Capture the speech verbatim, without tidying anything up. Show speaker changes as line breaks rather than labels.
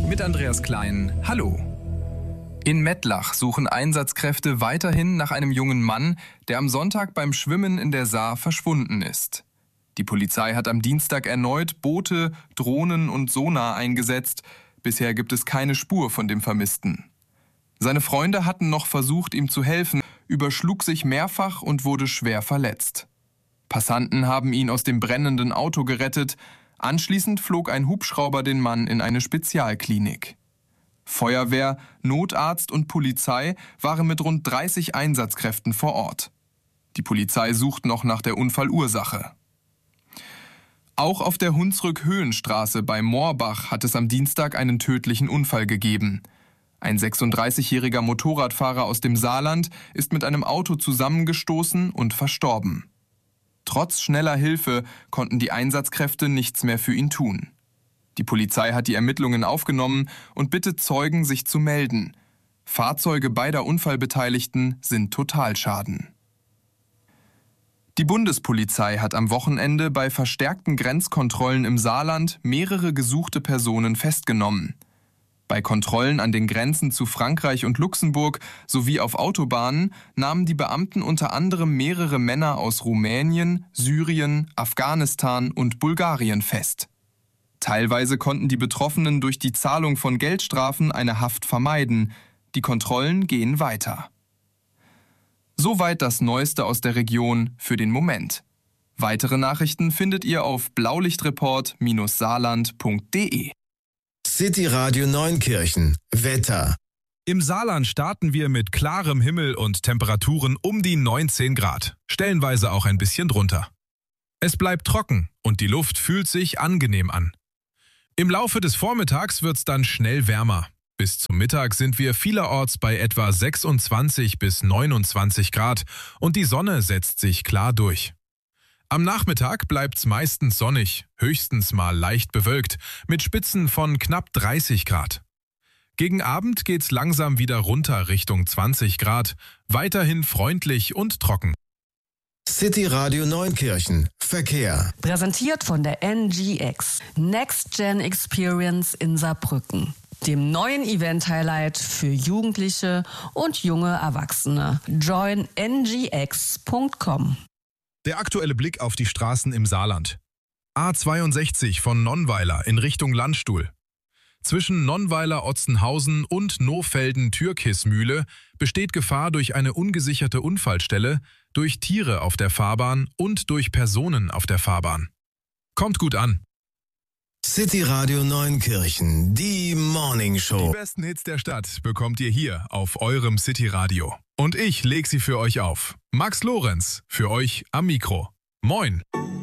Mit Andreas Klein. Hallo. In Mettlach suchen Einsatzkräfte weiterhin nach einem jungen Mann, der am Sonntag beim Schwimmen in der Saar verschwunden ist. Die Polizei hat am Dienstag erneut Boote, Drohnen und Sonar eingesetzt. Bisher gibt es keine Spur von dem Vermissten. Seine Freunde hatten noch versucht, ihm zu helfen, überschlug sich mehrfach und wurde schwer verletzt. Passanten haben ihn aus dem brennenden Auto gerettet. Anschließend flog ein Hubschrauber den Mann in eine Spezialklinik. Feuerwehr, Notarzt und Polizei waren mit rund dreißig Einsatzkräften vor Ort. Die Polizei sucht noch nach der Unfallursache. Auch auf der Hunsrück-Höhenstraße bei Moorbach hat es am Dienstag einen tödlichen Unfall gegeben. Ein sechsunddreißigjähriger Motorradfahrer aus dem Saarland ist mit einem Auto zusammengestoßen und verstorben. Trotz schneller Hilfe konnten die Einsatzkräfte nichts mehr für ihn tun. Die Polizei hat die Ermittlungen aufgenommen und bittet Zeugen, sich zu melden. Fahrzeuge beider Unfallbeteiligten sind Totalschaden. Die Bundespolizei hat am Wochenende bei verstärkten Grenzkontrollen im Saarland mehrere gesuchte Personen festgenommen. Bei Kontrollen an den Grenzen zu Frankreich und Luxemburg sowie auf Autobahnen nahmen die Beamten unter anderem mehrere Männer aus Rumänien, Syrien, Afghanistan und Bulgarien fest. Teilweise konnten die Betroffenen durch die Zahlung von Geldstrafen eine Haft vermeiden. Die Kontrollen gehen weiter. Soweit das Neueste aus der Region für den Moment. Weitere Nachrichten findet ihr auf blaulichtreport Bindestrich saarland Punkt de.
City Radio Neunkirchen. Wetter.
Im Saarland starten wir mit klarem Himmel und Temperaturen um die neunzehn Grad, stellenweise auch ein bisschen drunter. Es bleibt trocken und die Luft fühlt sich angenehm an. Im Laufe des Vormittags wird's dann schnell wärmer. Bis zum Mittag sind wir vielerorts bei etwa sechsundzwanzig bis neunundzwanzig Grad und die Sonne setzt sich klar durch. Am Nachmittag bleibt's meistens sonnig, höchstens mal leicht bewölkt, mit Spitzen von knapp dreißig Grad. Gegen Abend geht's langsam wieder runter Richtung zwanzig Grad, weiterhin freundlich und trocken.
City Radio Neunkirchen. Verkehr.
Präsentiert von der N G X. Next Gen Experience in Saarbrücken. Dem neuen Event-Highlight für Jugendliche und junge Erwachsene. join n g x punkt com.
Der aktuelle Blick auf die Straßen im Saarland. A zweiundsechzig von Nonnweiler in Richtung Landstuhl. Zwischen Nonnweiler-Otzenhausen und Nohfelden-Türkismühle besteht Gefahr durch eine ungesicherte Unfallstelle, durch Tiere auf der Fahrbahn und durch Personen auf der Fahrbahn. Kommt gut an.
City Radio Neunkirchen, die Morning Show.
Die besten Hits der Stadt bekommt ihr hier auf eurem City Radio. Und ich leg sie für euch auf. Max Lorenz, für euch am Mikro. Moin!